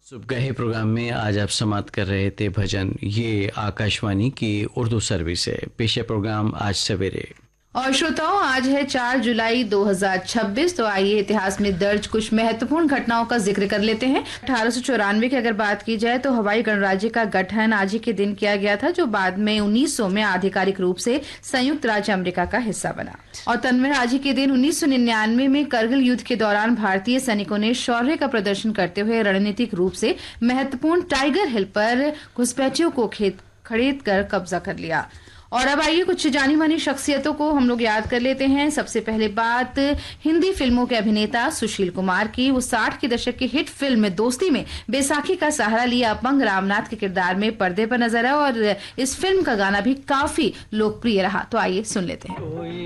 सुबह प्रोग्राम में आज आप समाप्त कर रहे थे भजन। ये आकाशवाणी की उर्दू सर्विस है। पेश प्रोग्राम आज सवेरे। और श्रोताओं, आज है 4 जुलाई 2026। तो आइए इतिहास में दर्ज कुछ महत्वपूर्ण घटनाओं का जिक्र कर लेते हैं। 1894 की अगर बात की जाए तो हवाई गणराज्य का गठन आज ही के दिन किया गया था, जो बाद में 1900 में आधिकारिक रूप से संयुक्त राज्य अमेरिका का हिस्सा बना। और तन्मय, आज ही के दिन 1999 में करगिल युद्ध के दौरान भारतीय सैनिकों ने शौर्य का प्रदर्शन करते हुए रणनीतिक रूप से महत्वपूर्ण टाइगर हिल पर घुसपैठियों को खरीद कर कब्जा कर लिया। और अब आइए कुछ जानी मानी शख्सियतों को हम लोग याद कर लेते हैं। सबसे पहले बात हिंदी फिल्मों के अभिनेता सुशील कुमार की। वो 60 के दशक की हिट फिल्म दोस्ती में बैसाखी का सहारा लिए अपंग रामनाथ के किरदार में पर्दे पर नजर आए और इस फिल्म का गाना भी काफी लोकप्रिय रहा। तो आइए सुन लेते हैं।